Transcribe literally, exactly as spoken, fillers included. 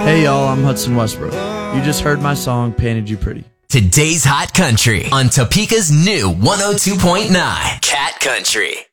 Hey y'all, I'm Hudson Westbrook. You just heard my song, Painted You Pretty. Today's Hot Country on Topeka's new one oh two point nine Cat Country.